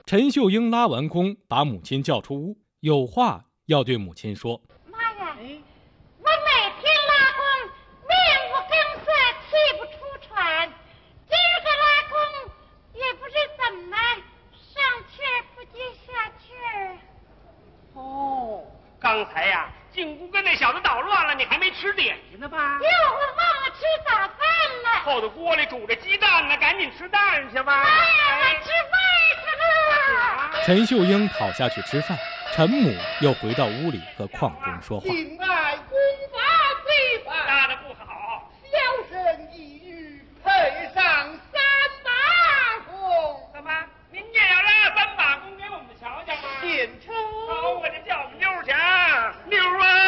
陈秀英拉完弓，把母亲叫出屋，有话要对母亲说。 妈呀，我每天拉弓，面无更色，气不出喘。今儿个拉弓，也不知怎么上气儿不接下气儿。 哦，刚才呀，进屋跟那小子捣乱了，你还没吃点心呢吧？ 哟，我忘了吃早饭了。 后头锅里煮着鸡蛋呢，赶紧吃蛋去吧。 妈呀，我吃饭去了。 陈秀英跑下去吃饭，陈母又回到屋里和邝中说话。 敬爱公法罪犯， 拉的不好， 小生一语配上3把弓。 怎么您也要拉3把弓给我们瞧瞧吗？ 献丑。 好，我就叫我们妞儿去啊，妞儿啊！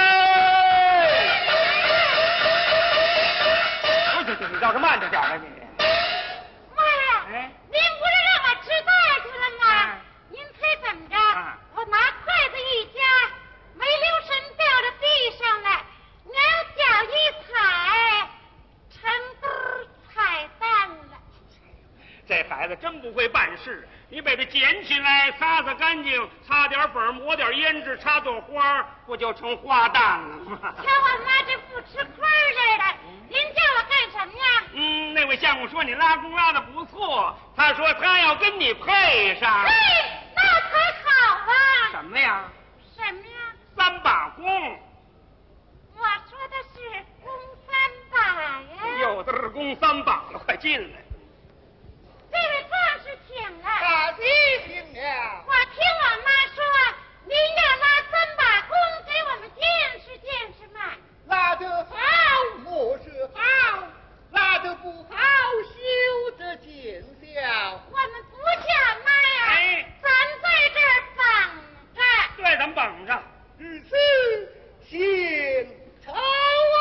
你倒是慢着点啊你。 妈呀，您不是让我吃饭去了吗？您猜怎么着？我拿筷子一夹，没留神掉到地上了，两脚一踩，成都踩蛋了。 这孩子真不会办事，你把它捡起来，擦擦干净，擦点粉，抹点胭脂，插朵花，不就成花旦了吗？ 瞧我妈这不吃亏似的，您叫我干什么呀？ 那位相公说你拉弓拉的不错，他说他要跟你配上。 嘿，那才好啊！ 什么呀什么呀 ？3把弓。 我说的是弓3把呀。 有的是弓3把了，快进来。 这位壮士请了。 大弟请了。 我听我妈说，您要拉3把弓给我们见识见识嘛。 拉得好，莫是好；拉得不好，休得见笑。 我们不叫妈呀，咱在这儿绑着。 对，咱们绑上。 如此，献丑啊！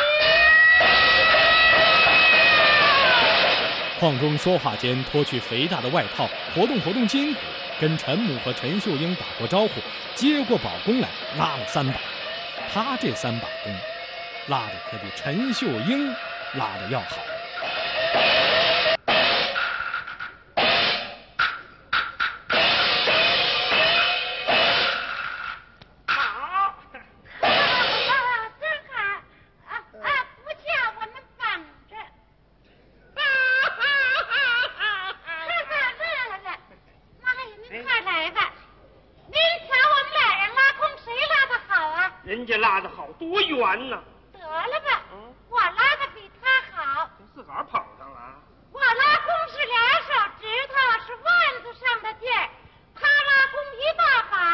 邝中说话间脱去肥大的外套，活动活动筋骨，跟陈母和陈秀英打过招呼，接过宝弓来拉了3把。他这3把弓，拉的可比陈秀英拉的要好。 好， 真好不叫我们绑着。乐了。妈呀，您快来吧。您瞧我们俩人拉弓，谁拉的好啊？ 人家拉的好，多圆呐！